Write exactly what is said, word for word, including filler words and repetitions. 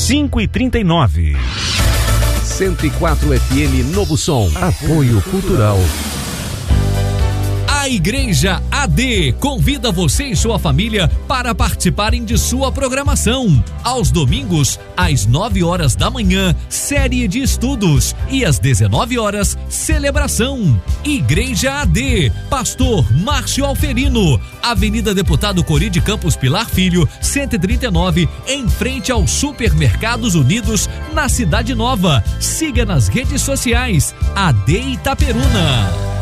cinco e trinta e nove. cento e quatro F M Novo Som. Apoio Cultural. A Igreja A D convida você e sua família para participarem de sua programação. Aos domingos, às nove horas da manhã, série de estudos, e às dezenove horas, celebração. Igreja A D, Pastor Márcio Alferino, Avenida Deputado Cori de Campos Pilar Filho, cento e trinta e nove, em frente aos Supermercados Unidos, na Cidade Nova. Siga nas redes sociais, A D Itaperuna.